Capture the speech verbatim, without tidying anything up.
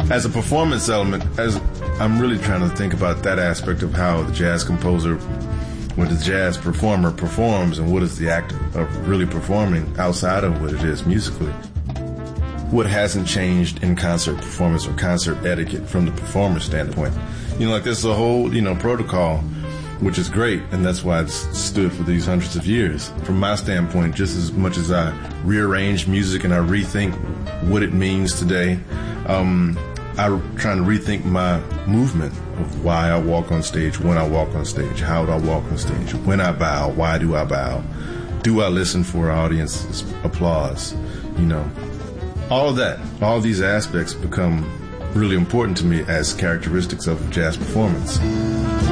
as a performance element, as I'm really trying to think about that aspect of how the jazz composer, what the jazz performer performs, and what is the act of really performing outside of what it is musically. What hasn't changed in concert performance or concert etiquette from the performer standpoint? You know, like there's a whole, you know, protocol, which is great, and that's why it's stood for these hundreds of years. From my standpoint, just as much as I rearrange music and I rethink what it means today, um, I'm trying to rethink my movement of why I walk on stage, when I walk on stage, how do I walk on stage, when I bow, why do I bow, do I listen for audience's applause, you know. All of that, all these aspects become really important to me as characteristics of jazz performance.